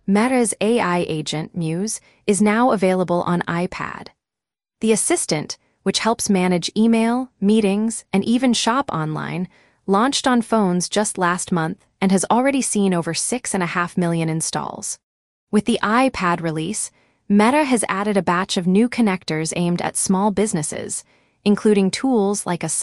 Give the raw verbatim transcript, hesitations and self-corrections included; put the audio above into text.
Meta's A I agent, Muse, is now available on iPad. The assistant, which helps manage email, meetings, and even shop online, launched on phones just last month and has already seen over six and a half million installs. With the iPad release, Meta has added a batch of new connectors aimed at small businesses, including tools like a